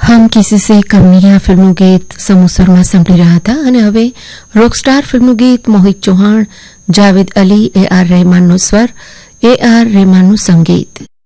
હમ કિસી સે કમ નહીં આ ફિલ્મનું ગીત સમૂહ શર્મા સાંભળી રહ્યા હતા અને હવે રોકસ્ટાર ફિલ્મનું ગીત મોહિત ચૌહાણ, જાવેદ અલી, AR રહેમાનનો સ્વર, AR રહેમાનનું સંગીત.